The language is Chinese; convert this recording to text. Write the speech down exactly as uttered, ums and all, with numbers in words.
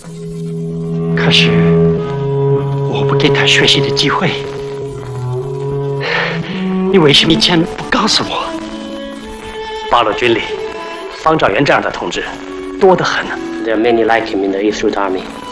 可是我不给他学习的机会，你为什么以前不告诉我？ 八路军里，方兆元这样的同志多得很呢。 There are many like him in the Eastern Army.